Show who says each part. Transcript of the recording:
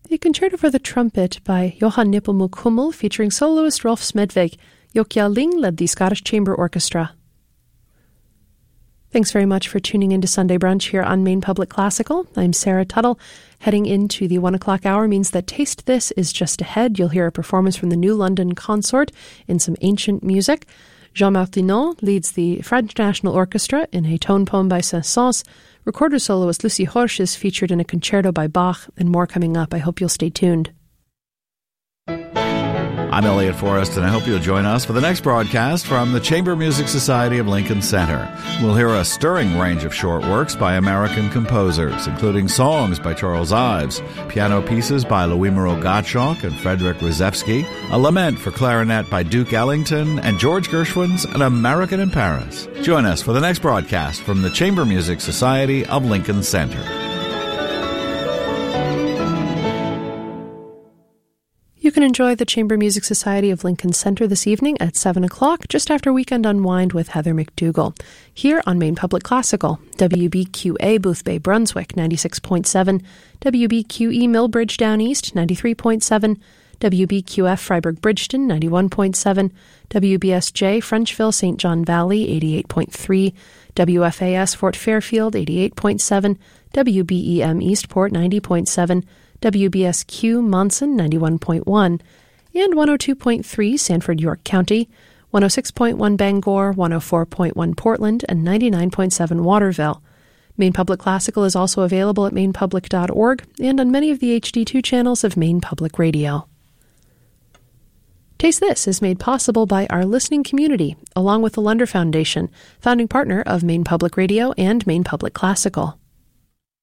Speaker 1: a concerto for the trumpet by Johann Nepomuk Hummel featuring soloist Rolf Smedvig. Jokja Ling led the Scottish Chamber Orchestra. Thanks very much for tuning into Sunday Brunch here on Maine Public Classical. I'm Sarah Tuttle. Heading into the 1 o'clock hour means that Taste This is just ahead. You'll hear a performance from the New London Consort in some ancient music. Jean Martineau leads the French National Orchestra in a tone poem by Saint-Saëns. Recorder soloist Lucy Horsch is featured in a concerto by Bach, and more coming up. I hope you'll stay tuned.
Speaker 2: I'm Elliot Forrest, and I hope you'll join us for the next broadcast from the Chamber Music Society of Lincoln Center. We'll hear a stirring range of short works by American composers, including songs by Charles Ives, piano pieces by Louis-Moreau Gottschalk and Frederick Rzewski, a lament for clarinet by Duke Ellington, and George Gershwin's An American in Paris. Join us for the next broadcast from the Chamber Music Society of Lincoln Center.
Speaker 1: You can enjoy the Chamber Music Society of Lincoln Center this evening at 7 o'clock, just after Weekend Unwind with Heather McDougall, here on Maine Public Classical, WBQA Boothbay Brunswick 96.7, WBQE Millbridge Down East 93.7, WBQF Freiburg Bridgeton 91.7, WBSJ Frenchville St. John Valley 88.3, WFAS Fort Fairfield 88.7, WBEM Eastport 90.7, WBSQ Monson 91.1, and 102.3 Sanford York County, 106.1 Bangor, 104.1 Portland, and 99.7 Waterville. Maine Public Classical is also available at mainepublic.org and on many of the HD2 channels of Maine Public Radio. Taste This is made possible by our listening community, along with the Lunder Foundation, founding partner of Maine Public Radio and Maine Public Classical.